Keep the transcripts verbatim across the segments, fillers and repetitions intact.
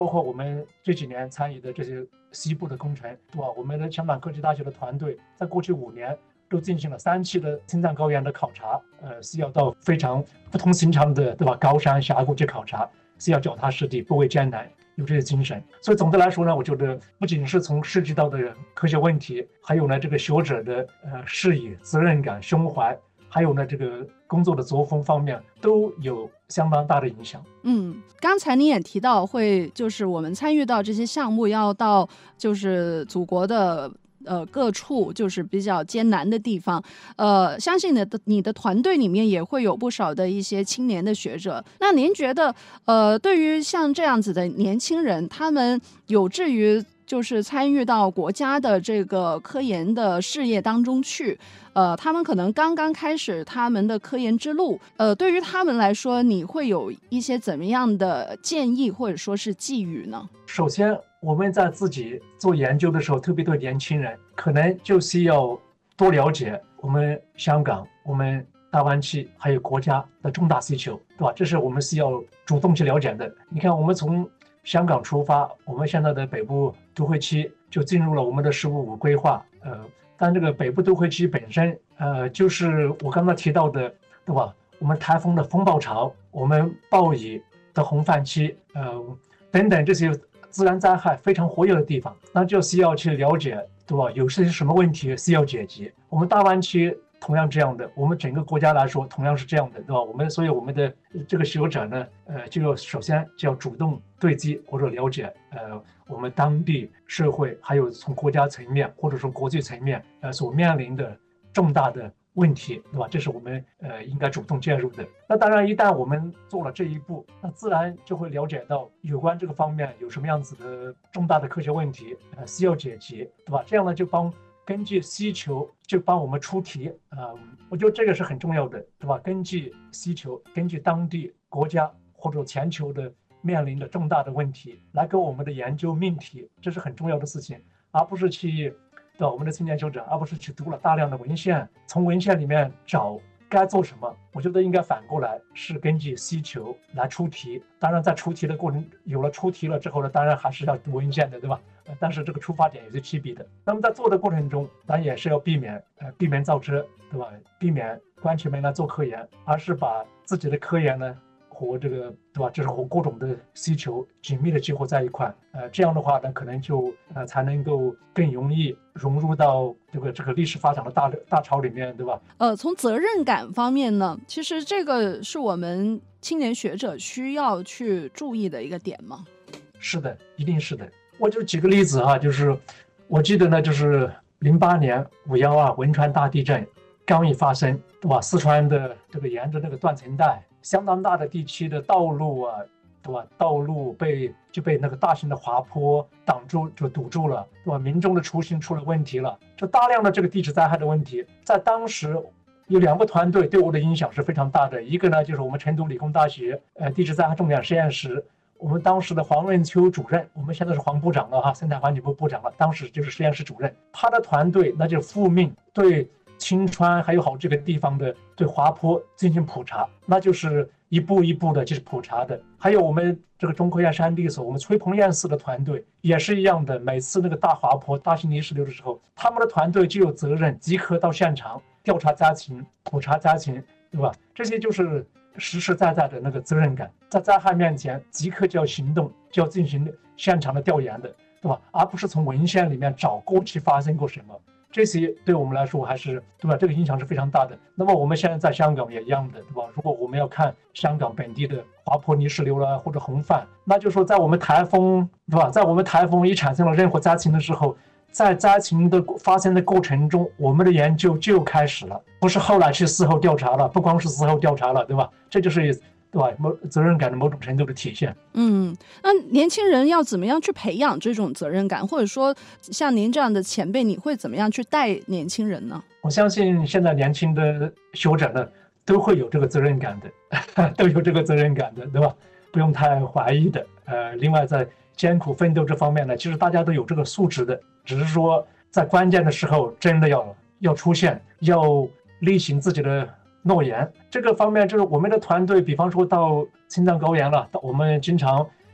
包括我们这几年参与的这些西部的工程，对吧？我们的香港科技大学的团队在过去五年都进行了三期的青藏高原的考察，呃，是要到非常不同寻常的，对吧？高山峡谷去考察，是要脚踏实地，不畏艰难，有这些精神。所以总的来说呢，我觉得不仅是从涉及到的科学问题，还有呢这个学者的呃视野、责任感、胸怀，还有呢这个工作的作风方面，都有相当大的影响。 嗯，刚才您也提到会，就是我们参与到这些项目，要到就是祖国的呃各处，就是比较艰难的地方。呃，相信你的你的团队里面也会有不少的一些青年的学者。那您觉得，呃，对于像这样子的年轻人，他们有志于就是参与到国家的这个科研的事业当中去，呃，他们可能刚刚开始他们的科研之路，呃，对于他们来说，你会有一些怎么样的建议或者说是寄语呢？ 首先，我们在自己做研究的时候，特别对年轻人，可能就是要多了解我们香港、我们大湾区还有国家的重大需求，对吧？这是我们需要主动去了解的。你看，我们从香港出发，我们现在的北部都会区就进入了我们的“十五五”规划，呃，但这个北部都会区本身，呃，就是我刚才提到的，对吧？我们台风的风暴潮，我们暴雨的洪泛期，呃，等等这些自然灾害非常活跃的地方，那就需要去了解，对吧？有些什么问题需要解决？我们大湾区同样这样的，我们整个国家来说同样是这样的，对吧？我们所以我们的这个学者呢，呃，就要首先就要主动对接或者了解，呃，我们当地社会还有从国家层面或者说国际层面，呃，所面临的重大的问题，对吧？这是我们呃应该主动介入的。那当然，一旦我们做了这一步，那自然就会了解到有关这个方面有什么样子的重大的科学问题，呃，需要解决，对吧？这样呢，就帮根据需求就帮我们出题，呃，我觉得这个是很重要的，对吧？根据需求，根据当地国家或者全球的面临的重大的问题，来给我们的研究命题，这是很重要的事情，而不是去。对我们的青年学者，而不是去读了大量的文献，从文献里面找该做什么。我觉得应该反过来，是根据需求来出题。当然，在出题的过程，有了出题了之后呢，当然还是要读文献的，对吧？但是这个出发点有些区别的。那么在做的过程中，当然也是要避免呃避免造车，对吧？避免关起门来做科研，而是把自己的科研呢。和这个对吧，就是和各种的需求紧密的结合在一块，呃，这样的话呢，可能就呃才能够更容易融入到这个这个历史发展的大大潮里面，对吧？ 呃，从责任感方面呢，其实这个是我们青年学者需要去注意的一个点吗？ 是的，一定是的。我就举个例子哈，就是我记得呢，就是零八年五幺二汶川大地震刚一发生，对吧？四川的这个沿着那个断层带。相当大的地区的道路啊，对吧？道路被就被那个大型的滑坡挡住，就堵住了，对吧？民众的出行出了问题了，就大量的这个地质灾害的问题，在当时有两个团队对我的影响是非常大的。一个呢，就是我们成都理工大学呃地质灾害重点实验室，我们当时的黄润秋主任，我们现在是黄部长了哈，生态环境部部长了，当时就是实验室主任，他的团队那就复命对。青川还有好这个地方的对滑坡进行普查，那就是一步一步的就是普查的。还有我们这个中科院山地所，我们崔鹏院士的团队也是一样的，每次那个大滑坡、大型泥石流的时候，他们的团队就有责任即刻到现场调查灾情、普查灾情，对吧？这些就是实实在在的那个责任感，在灾害面前即刻就要行动，就要进行现场的调研的，对吧？而不是从文献里面找过去发生过什么。这些对我们来说还是对吧？这个影响是非常大的。那么我们现在在香港也一样的，对吧？如果我们要看香港本地的滑坡泥石流了或者洪泛，那就说在我们台风，对吧？在我们台风一产生了任何灾情的时候，在灾情的发生的过程中，我们的研究就开始了，不是后来去事后调查了，不光是事后调查了，对吧？这就是对吧？某责任感的某种程度的体现。 嗯，那年轻人要怎么样去培养这种责任感，或者说像您这样的前辈，你会怎么样去带年轻人呢？ 我相信现在年轻的学者呢，都会有这个责任感的，都有这个责任感的，对吧？不用太怀疑的。呃，另外在艰苦奋斗这方面呢，其实大家都有这个素质的，只是说在关键的时候真的要要出现，要履行自己的诺言。这个方面就是我们的团队，比方说到青藏高原了，我们经常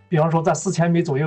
比方说在四千米左右